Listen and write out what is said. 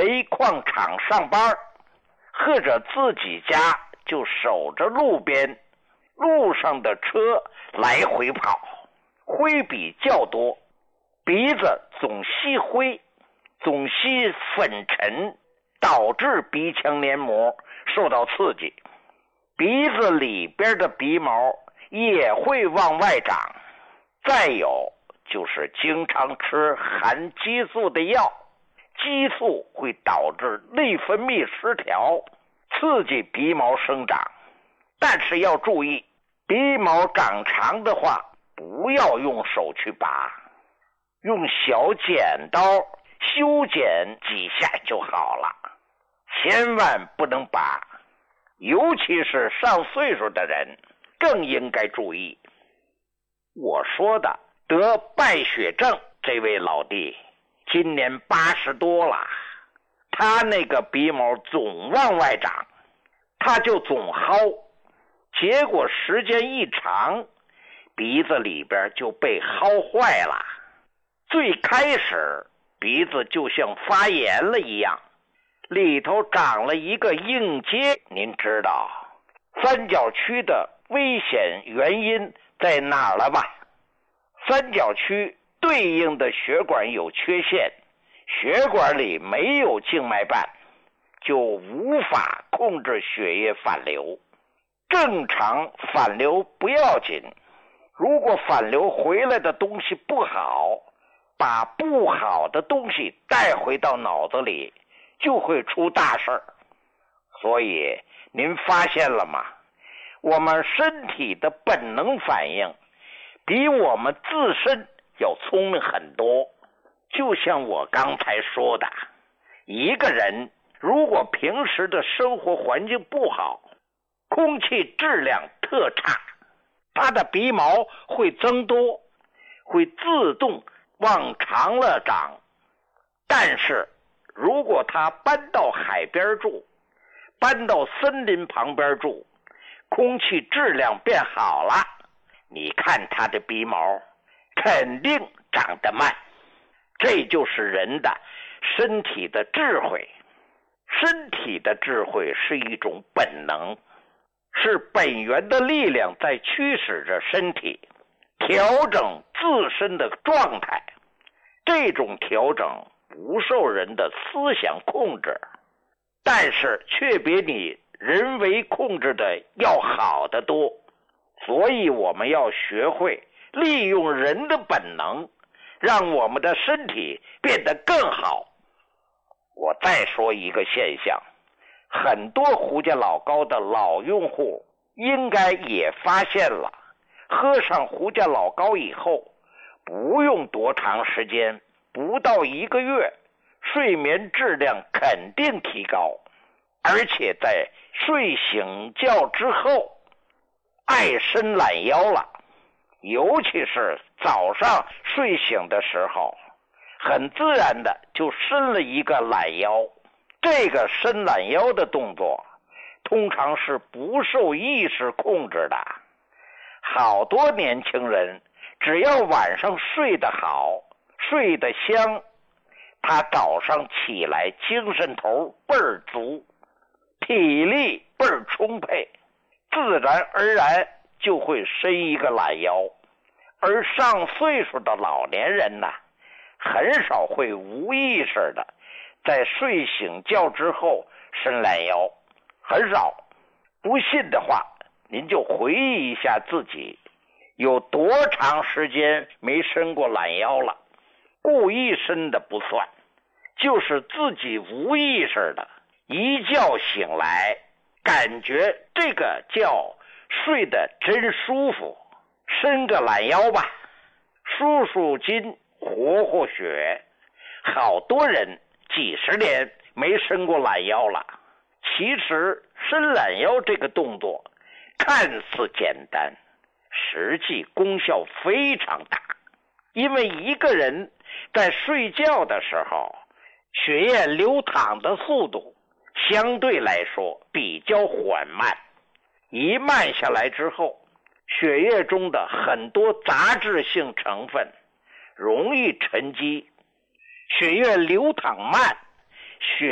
煤矿厂上班，或者自己家就守着路边，路上的车来回跑，灰比较多，鼻子总吸灰，总吸粉尘，导致鼻腔黏膜受到刺激，鼻子里边的鼻毛也会往外长。再有就是经常吃含激素的药，激素会导致内分泌失调，刺激鼻毛生长。但是要注意，鼻毛长长的话，不要用手去拔，用小剪刀修剪几下就好了，千万不能拔。尤其是上岁数的人更应该注意。我说的得败血症这位老弟今年80多了，他那个鼻毛总往外长，他就总薅，结果时间一长，鼻子里边就被薅坏了。最开始鼻子就像发炎了一样，里头长了一个硬结。您知道三角区的危险原因在哪儿了吧？三角区对应的血管有缺陷，血管里没有静脉瓣，就无法控制血液反流。正常反流不要紧，如果反流回来的东西不好，把不好的东西带回到脑子里，就会出大事儿。所以您发现了吗？我们身体的本能反应比我们自身要聪明很多。就像我刚才说的，一个人如果平时的生活环境不好，空气质量特差，他的鼻毛会增多，会自动往长了长。但是如果他搬到海边住，搬到森林旁边住，空气质量变好了，你看他的鼻毛肯定长得慢。这就是人的身体的智慧。身体的智慧是一种本能，是本源的力量在驱使着身体调整自身的状态。这种调整不受人的思想控制，但是却比你人为控制的要好得多。所以我们要学会利用人的本能，让我们的身体变得更好。我再说一个现象，很多胡家老高的老用户应该也发现了，喝上胡家老高以后，不用多长时间，不到1个月，睡眠质量肯定提高，而且在睡醒觉之后爱伸懒腰了。尤其是早上睡醒的时候，很自然的就伸了一个懒腰。这个伸懒腰的动作通常是不受意识控制的。好多年轻人只要晚上睡得好，睡得香，他早上起来精神头倍儿足，体力倍儿充沛，自然而然就会伸一个懒腰。而上岁数的老年人呢，很少会无意识的在睡醒觉之后伸懒腰，很少。不信的话，您就回忆一下自己有多长时间没伸过懒腰了。故意伸的不算，就是自己无意识的一觉醒来，感觉这个觉睡得真舒服，伸个懒腰吧，舒舒筋，活活血。好多人几十年没伸过懒腰了。其实伸懒腰这个动作看似简单，实际功效非常大。因为一个人在睡觉的时候，血液流淌的速度相对来说比较缓慢，一慢下来之后，血液中的很多杂质性成分容易沉积，血液流淌慢，血